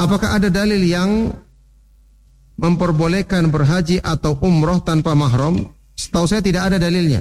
Apakah ada dalil yang memperbolehkan berhaji atau umroh tanpa mahram? Setahu saya tidak ada dalilnya.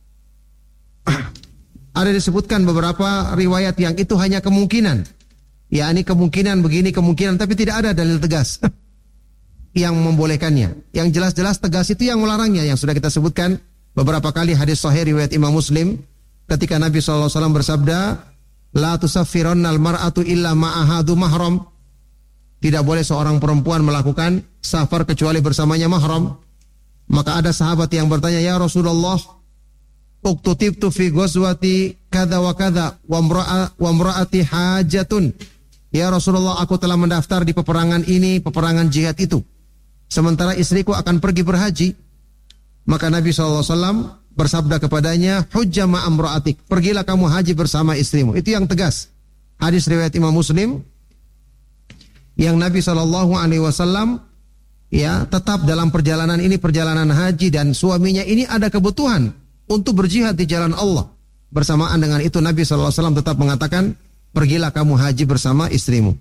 Ada disebutkan beberapa riwayat yang itu hanya kemungkinan. Ya, ini kemungkinan begini, kemungkinan, tapi tidak ada dalil tegas yang membolehkannya. Yang jelas-jelas tegas itu yang melarangnya, yang sudah kita sebutkan beberapa kali hadis sahih riwayat Imam Muslim ketika Nabi SAW bersabda, la tusaffirannal mar'atu illa ma'ahadu mahram. Tidak boleh seorang perempuan melakukan safar kecuali bersamanya mahram. Maka ada sahabat yang bertanya, ya Rasulullah, uktutibtu fi ghazwati kada wa kada wa imra'ati hajatun. Ya Rasulullah, aku telah mendaftar di peperangan ini, peperangan jihad itu. Sementara istriku akan pergi berhaji. Maka Nabi SAW bersabda kepadanya, hujja ma'amra'atik, pergilah kamu haji bersama istrimu. Itu yang tegas. Hadis riwayat Imam Muslim, yang Nabi SAW ya tetap dalam perjalanan ini, perjalanan haji, dan suaminya ini ada kebutuhan untuk berjihad di jalan Allah. Bersamaan dengan itu Nabi SAW tetap mengatakan, pergilah kamu haji bersama istrimu.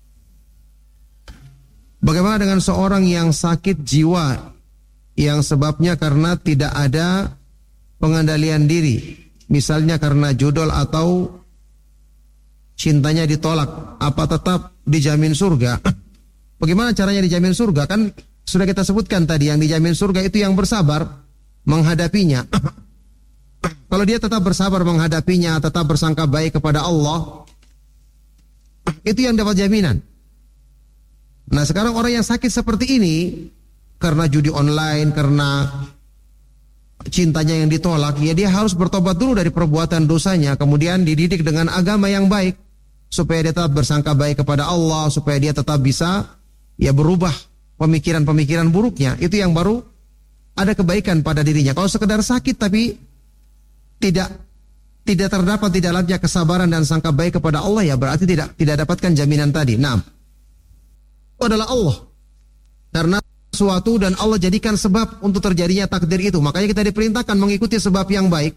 Bagaimana dengan seorang yang sakit jiwa yang sebabnya karena tidak ada pengendalian diri, misalnya karena judul atau cintanya ditolak, apa tetap dijamin surga? Bagaimana caranya dijamin surga? Kan sudah kita sebutkan tadi, yang dijamin surga itu yang bersabar menghadapinya. Kalau dia tetap bersabar menghadapinya, tetap bersangka baik kepada Allah, itu yang dapat jaminan. Nah, sekarang orang yang sakit seperti ini karena judi online, karena cintanya yang ditolak, ya dia harus bertobat dulu dari perbuatan dosanya, kemudian dididik dengan agama yang baik supaya dia tetap bersangka baik kepada Allah, supaya dia tetap bisa ya berubah pemikiran-pemikiran buruknya. Itu yang baru ada kebaikan pada dirinya. Kalau sekedar sakit tapi tidak terdapat di dalamnya kesabaran dan sangka baik kepada Allah, ya berarti tidak dapatkan jaminan tadi. Nah, itu adalah Allah. Karena suatu dan Allah jadikan sebab untuk terjadinya takdir itu. Makanya kita diperintahkan mengikuti sebab yang baik.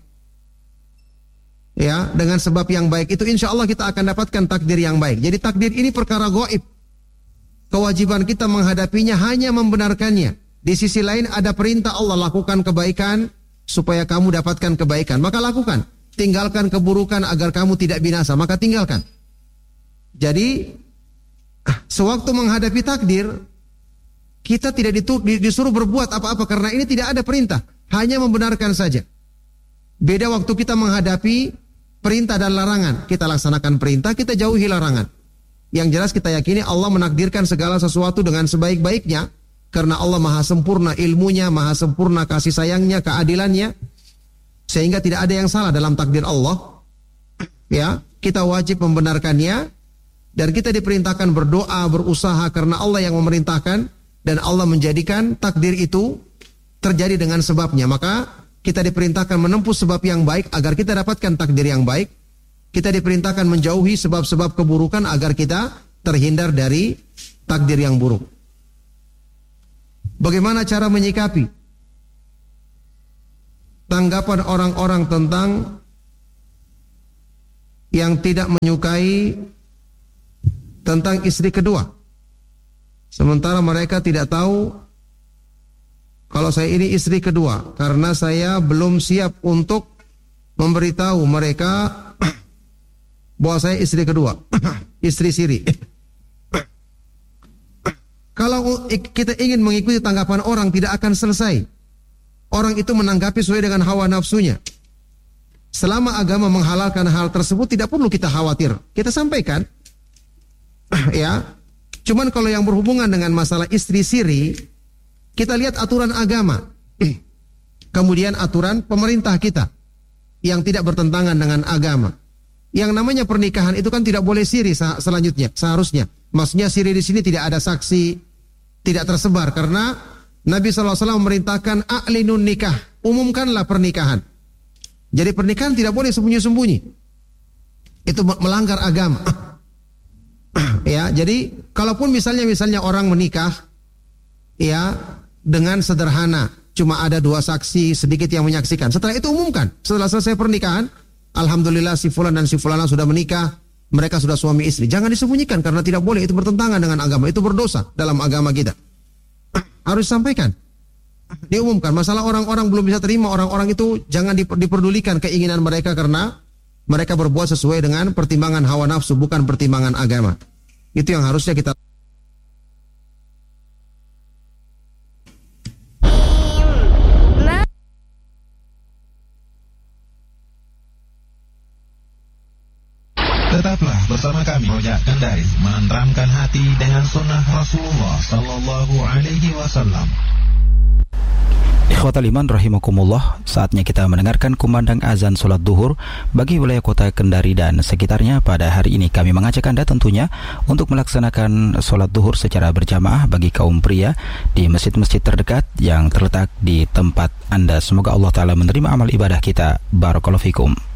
Ya, dengan sebab yang baik itu insya Allah kita akan dapatkan takdir yang baik. Jadi takdir ini perkara gaib. Kewajiban kita menghadapinya hanya membenarkannya. Di sisi lain ada perintah Allah, lakukan kebaikan supaya kamu dapatkan kebaikan. Maka lakukan. Tinggalkan keburukan agar kamu tidak binasa. Maka tinggalkan. Jadi sewaktu menghadapi takdir, kita tidak disuruh berbuat apa-apa karena ini tidak ada perintah. Hanya membenarkan saja. Beda waktu kita menghadapi perintah dan larangan. Kita laksanakan perintah, kita jauhi larangan. Yang jelas kita yakini Allah menakdirkan segala sesuatu dengan sebaik-baiknya. Karena Allah maha sempurna ilmunya, maha sempurna kasih sayangnya, keadilannya. Sehingga tidak ada yang salah dalam takdir Allah. Ya, kita wajib membenarkannya. Dan kita diperintahkan berdoa, berusaha karena Allah yang memerintahkan. Dan Allah menjadikan takdir itu terjadi dengan sebabnya. Maka kita diperintahkan menempuh sebab yang baik agar kita dapatkan takdir yang baik. Kita diperintahkan menjauhi sebab-sebab keburukan agar kita terhindar dari takdir yang buruk. Bagaimana cara menyikapi tanggapan orang-orang tentang yang tidak menyukai tentang istri kedua? Sementara mereka tidak tahu kalau saya ini istri kedua, karena saya belum siap untuk memberitahu mereka bahwa saya istri kedua, istri siri. Kalau kita ingin mengikuti tanggapan orang, tidak akan selesai. Orang itu menanggapi sesuai dengan hawa nafsunya. Selama agama menghalalkan hal tersebut, tidak perlu kita khawatir. Kita sampaikan, ya. Cuman kalau yang berhubungan dengan masalah istri siri, kita lihat aturan agama. Kemudian aturan pemerintah kita yang tidak bertentangan dengan agama. Yang namanya pernikahan itu kan tidak boleh siri selanjutnya, seharusnya. Maksudnya siri di sini tidak ada saksi, tidak tersebar. Karena Nabi SAW memerintahkan a'linun nikah, umumkanlah pernikahan. Jadi pernikahan tidak boleh sembunyi-sembunyi. Itu melanggar agama. Ya, jadi kalaupun misalnya orang menikah ya dengan sederhana, cuma ada 2 saksi, sedikit yang menyaksikan. Setelah itu umumkan. Setelah selesai pernikahan, alhamdulillah si fulan dan si fulana sudah menikah mereka sudah suami istri. Jangan disembunyikan karena tidak boleh, itu bertentangan dengan agama, itu berdosa dalam agama kita. Harus disampaikan, diumumkan. Masalah orang-orang belum bisa terima, orang-orang itu jangan diperdulikan keinginan mereka karena mereka berbuat sesuai dengan pertimbangan hawa nafsu, bukan pertimbangan agama. Itu yang harusnya kita. Tetaplah bersama kami, Rojak Kendari, menenteramkan hati dengan sunnah Rasulullah Sallallahu Alaihi Wasallam. Ikhwatal iman rahimakumullah, saatnya kita mendengarkan kumandang azan sholat duhur bagi wilayah kota Kendari dan sekitarnya. Pada hari ini kami mengajak Anda tentunya untuk melaksanakan sholat duhur secara berjamaah bagi kaum pria di masjid-masjid terdekat yang terletak di tempat Anda. Semoga Allah Ta'ala menerima amal ibadah kita. Barakallahu fikum.